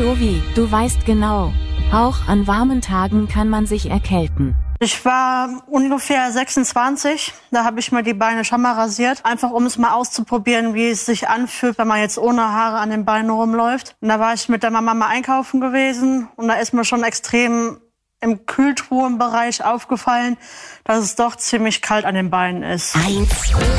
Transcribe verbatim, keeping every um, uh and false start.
Ovi, du weißt genau, auch an warmen Tagen kann man sich erkälten. Ich war ungefähr sechsundzwanzig, da habe ich mir die Beine schon mal rasiert, einfach um es mal auszuprobieren, wie es sich anfühlt, wenn man jetzt ohne Haare an den Beinen rumläuft. Und da war ich mit der Mama mal einkaufen gewesen und da ist mir schon extrem im Kühltruhenbereich aufgefallen, dass es doch ziemlich kalt an den Beinen ist. Eins.